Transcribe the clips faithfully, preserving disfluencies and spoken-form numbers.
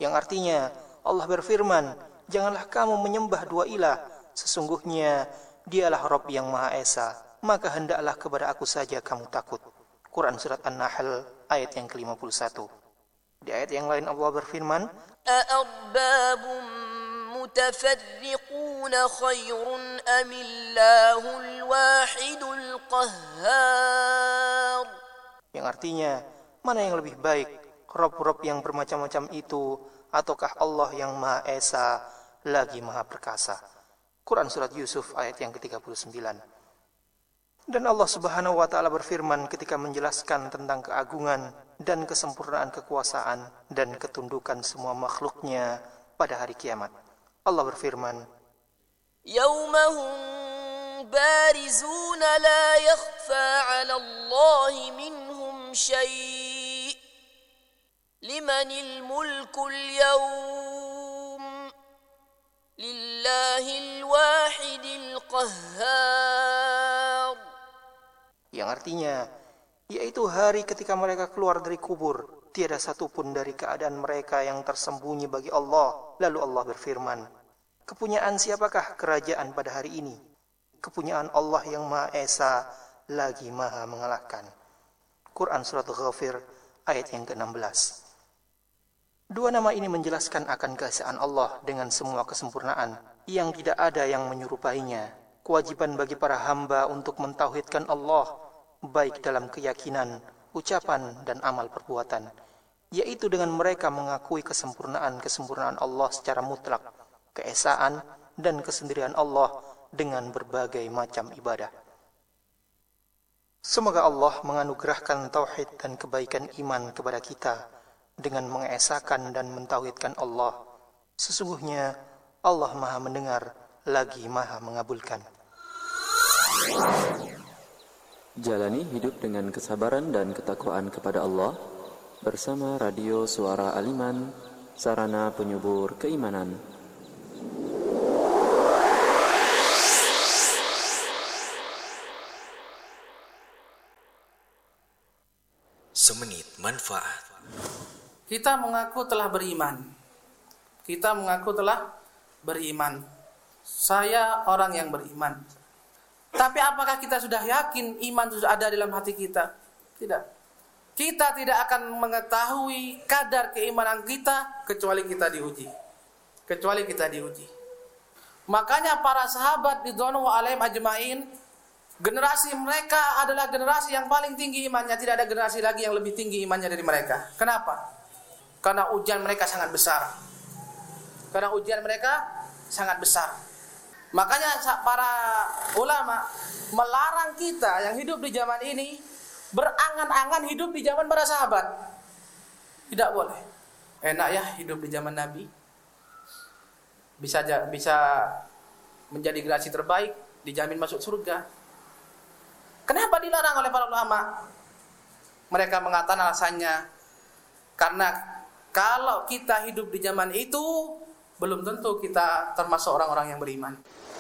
Yang artinya Allah berfirman, janganlah kamu menyembah dua ilah, sesungguhnya dialah Rabb yang Maha Esa, maka hendaklah kepada aku saja kamu takut. Quran Surat An-Nahl ayat yang ke lima puluh satu. Di ayat yang lain Allah berfirman, أَأَرْبَابٌ مُتَفَرِّقُونَ خَيْرٌ أَمِ اللَّهُ الْوَاحِدُ الْقَهَّارُ. Yang artinya, mana yang lebih baik, Rob-Rob yang bermacam-macam itu, ataukah Allah yang Maha Esa, lagi Maha Perkasa. Quran Surat Yusuf ayat yang ke tiga puluh sembilan. Dan Allah Subhanahu wa Ta'ala berfirman ketika menjelaskan tentang keagungan dan kesempurnaan kekuasaan dan ketundukan semua makhluknya pada hari kiamat. Allah berfirman, يَوْمَهُمْ بَارِزُونَ لَا يَخْفَى عَلَى اللَّهِ مِنْهُمْ شَيْءٌ لِمَنِ الْمُلْكُ الْيَوْمِ لِلَّهِ الْوَاحِدِ الْقَهَّارِ. yang artinya, yaitu hari ketika mereka keluar dari kubur, tiada satupun dari keadaan mereka yang tersembunyi bagi Allah. Lalu Allah berfirman, kepunyaan siapakah kerajaan pada hari ini? Kepunyaan Allah yang Maha Esa, lagi Maha mengalahkan. Quran Surat Ghafir ayat yang ke enam belas. Dua nama ini menjelaskan akan keesaan Allah dengan semua kesempurnaan yang tidak ada yang menyerupainya. Kewajiban bagi para hamba untuk mentauhidkan Allah, baik dalam keyakinan, ucapan, dan amal perbuatan, yaitu dengan mereka mengakui kesempurnaan-kesempurnaan Allah secara mutlak, keesaan dan kesendirian Allah dengan berbagai macam ibadah. Semoga Allah menganugerahkan tauhid dan kebaikan iman kepada kita dengan mengesakan dan mentauhidkan Allah. Sesungguhnya Allah Maha mendengar lagi Maha mengabulkan. Jalani hidup dengan kesabaran dan ketakwaan kepada Allah bersama Radio Suara Aliman, sarana penyubur keimanan. Semenit manfaat. Kita mengaku telah beriman. Kita mengaku telah beriman. Saya orang yang beriman. Tapi apakah kita sudah yakin iman sudah ada dalam hati kita? Tidak. Kita tidak akan mengetahui kadar keimanan kita kecuali kita diuji. Kecuali kita diuji. Makanya para sahabat ridwanullah alaihim ajmain, generasi mereka adalah generasi yang paling tinggi imannya. Tidak ada generasi lagi yang lebih tinggi imannya dari mereka. Kenapa? Karena ujian mereka sangat besar. Karena ujian mereka sangat besar. Makanya para ulama melarang kita yang hidup di zaman ini berangan-angan hidup di zaman para sahabat. Tidak boleh. Enak ya hidup di zaman Nabi. Bisa bisa menjadi generasi terbaik, dijamin masuk surga. Kenapa dilarang oleh para ulama? Mereka mengatakan alasannya karena kalau kita hidup di zaman itu belum tentu kita termasuk orang-orang yang beriman.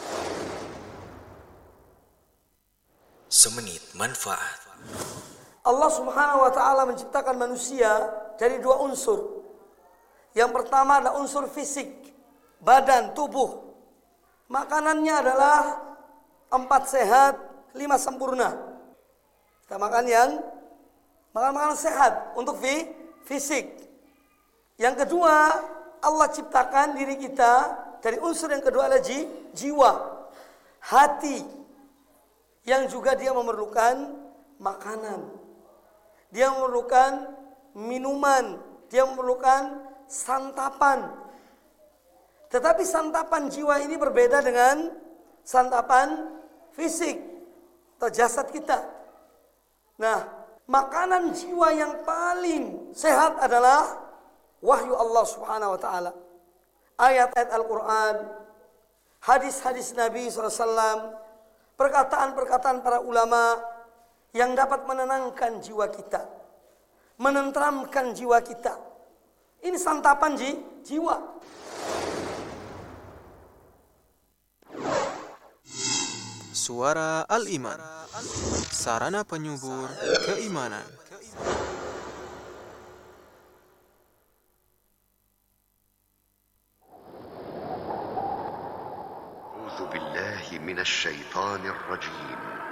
Semenit manfaat. Allah Subhanahu wa Ta'ala menciptakan manusia dari dua unsur. Yang pertama adalah unsur fisik, badan, tubuh. Makanannya adalah empat sehat, lima sempurna. Kita makan yang makan makanan sehat untuk fi, fisik. Yang kedua, Allah ciptakan diri kita dari unsur yang kedua adalah ji, jiwa, hati, yang juga dia memerlukan makanan, dia memerlukan minuman, dia memerlukan santapan. Tetapi santapan jiwa ini berbeda dengan santapan fisik atau jasad kita. Nah, makanan jiwa yang paling sehat adalah wahyu Allah Subhanahu wa Ta'ala, ayat-ayat Al-Quran, hadis-hadis Nabi shallallahu alaihi wasallam, perkataan-perkataan para ulama yang dapat menenangkan jiwa kita, menenteramkan jiwa kita. Ini santapan ji, jiwa. Suara Al-Iman, sarana penyubur keimanan. بالله من الشيطان الرجيم